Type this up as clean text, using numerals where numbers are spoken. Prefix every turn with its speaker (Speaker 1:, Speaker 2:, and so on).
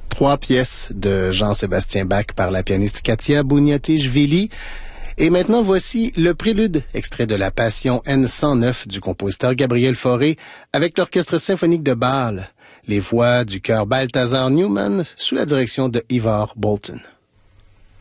Speaker 1: 3 pièces de Jean-Sébastien Bach par la pianiste Katia Bouniatichvili. Et maintenant, voici le prélude, extrait de la Passion N109 du compositeur Gabriel Fauré, avec l'Orchestre symphonique de Bâle, les voix du chœur Balthazar Newman sous la direction de Ivar Bolton.